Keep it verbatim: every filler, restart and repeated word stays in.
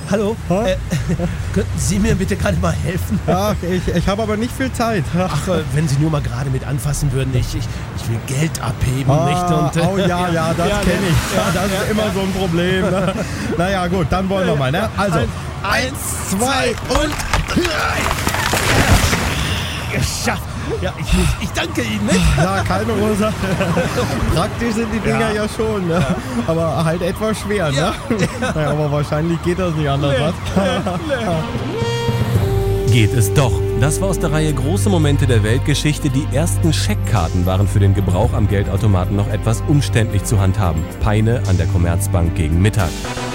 hallo, äh, könnten Sie mir bitte gerade mal helfen? Ach, ich, ich habe aber nicht viel Zeit. Ach, äh, wenn Sie nur mal gerade mit anfassen würden, ich, ich, ich will Geld abheben, Ah, nicht? Und, äh, oh ja, ja, das ja, kenne ich. ja, das ja, ist immer ja. so ein Problem. Ne? Naja, gut, dann wollen wir mal. Ne? Also, Eins, zwei und drei. Geschafft. Ja, ich, ich danke Ihnen. Ne? ja, keine Ursache. Praktisch sind die Dinger ja, Ja. schon, ne? aber halt etwas schwer. Ja. Ne? Naja, aber wahrscheinlich geht das nicht anders. Was? Geht es doch. Das war aus der Reihe Große Momente der Weltgeschichte. Die ersten Scheckkarten waren für den Gebrauch am Geldautomaten noch etwas umständlich zu handhaben. Peine an der Commerzbank gegen Mittag.